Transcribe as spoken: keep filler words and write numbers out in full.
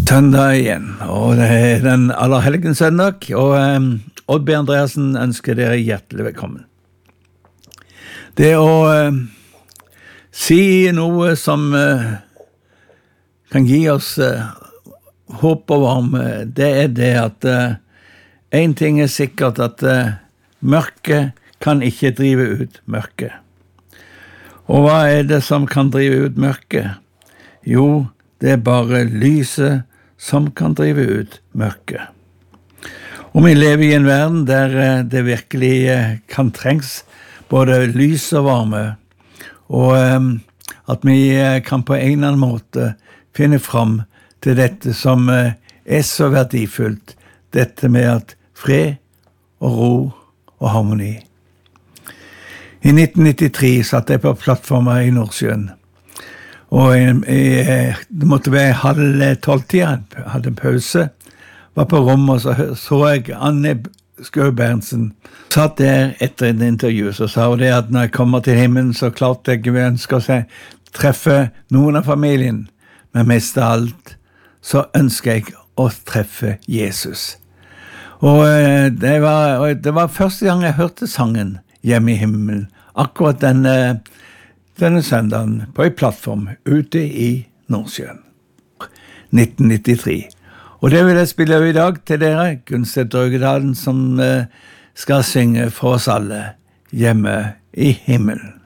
Søndag igjen, og det er den aller helgen søndag, og um, Odd B. Andreassen ønsker dere hjertelig velkommen. Det å uh, si noe som uh, kan gi oss uh, håp og varme, det er det at uh, en ting er sikkert, at uh, mørket kan ikke drive ut mørket. Og hva er det som kan drive ut mørket? Jo, det er bare lyset som kan drive ut mørket. Og vi lever i en verden der det virkelig kan trengs både lys og varme, og at vi kan på en eller annen måte finne fram til dette som er så verdifullt, dette med at fred og ro og harmoni. I nitten nittitre satt jeg på plattformen i Nordsjøen, og jeg, jeg, det måtte være halv tolvtida, hadde en pause, var på rommet, og så så jeg Anne Skau Berntsen, satt der etter en intervju, så sa hun det at når jeg kommer til himmelen, så klart jeg vil ønske å treffe noen av familien, men mest av alt, så ønsker jeg å treffe Jesus. Og det var, og det var første gang jeg hørte sangen Hjemme i himmelen, akkurat denne denne søndagen på en plattform ute i Nordsjøen. nitten nittitre. Og det vil jeg spille i dag til dere, Gunstedt Drøgedalen, som skal synge for oss alle hjemme i himmelen.